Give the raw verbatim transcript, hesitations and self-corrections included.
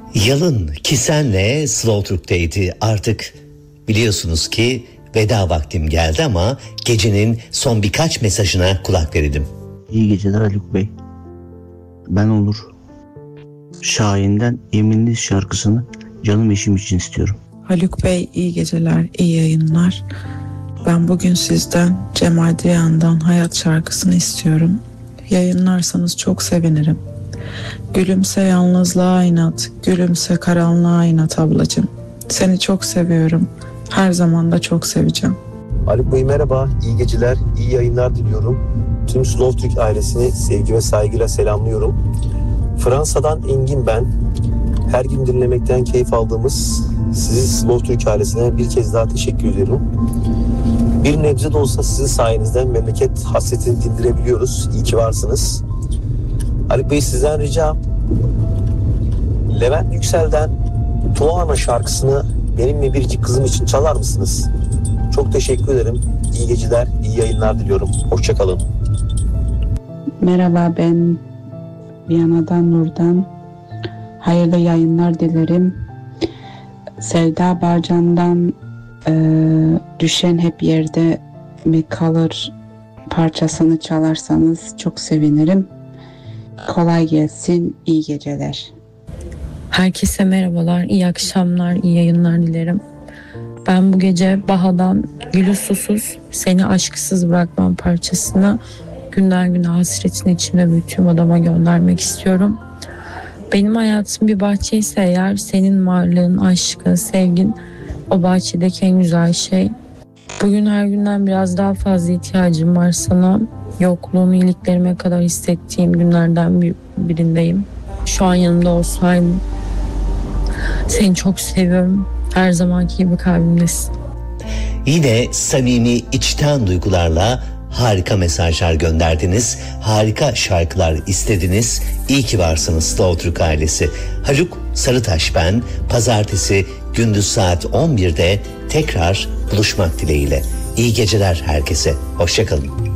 Yalın ki senle Slow Türk'teydi. Artık biliyorsunuz ki veda vaktim geldi ama gecenin son birkaç mesajına kulak verelim. İyi geceler Haluk Bey. Ben Olur. Şahin'den Yeminli şarkısını canım eşim için istiyorum. Haluk Bey iyi geceler, iyi yayınlar. Ben bugün sizden Cem Adrian'dan Hayat şarkısını istiyorum. Yayınlarsanız çok sevinirim. Gülümse yalnızlığa inat, gülümse karanlığa inat ablacığım. Seni çok seviyorum. Her zaman da çok seveceğim. Haluk Bey merhaba, iyi geceler, iyi yayınlar diliyorum. Tüm Slow Türk ailesini sevgi ve saygıyla selamlıyorum. Fransa'dan Engin ben. Her gün dinlemekten keyif aldığımız sizi Slow Türk ailesine bir kez daha teşekkür ederim. Bir nebze de olsa sizin sayenizde memleket hasretini dindirebiliyoruz. İyi ki varsınız. Haluk Bey sizden ricam, Levent Yüksel'den Tuğana şarkısını benim ve biricik kızım için çalar mısınız? Çok teşekkür ederim. İyi geceler, iyi yayınlar diliyorum. Hoşçakalın. Merhaba, ben Viyana'dan Nur'dan. Hayırlı yayınlar dilerim. Sevda Bağcan'dan e, Düşen Hep Yerde Mi Kalır parçasını çalarsanız çok sevinirim. Kolay gelsin, iyi geceler. Herkese merhabalar, iyi akşamlar, iyi yayınlar dilerim. Ben bu gece Baha'dan Gülü Susuz Seni Aşksız Bırakmam parçasını günden güne hasretini içimde büyüttüğüm adama göndermek istiyorum. Benim hayatım bir bahçe ise eğer, senin varlığın, aşkın, sevgin o bahçedeki en güzel şey. Bugün her günden biraz daha fazla ihtiyacım var sana. Yokluğunu iliklerime kadar hissettiğim günlerden bir, birindeyim. Şu an yanımda olsaydın. Seni çok seviyorum. Her zamanki gibi kalbimdesin. Yine samimi içten duygularla harika mesajlar gönderdiniz. Harika şarkılar istediniz. İyi ki varsınız Slow Türk ailesi. Haluk Sarıtaş ben. Pazartesi gündüz saat on birde tekrar buluşmak dileğiyle. İyi geceler herkese. Hoşçakalın.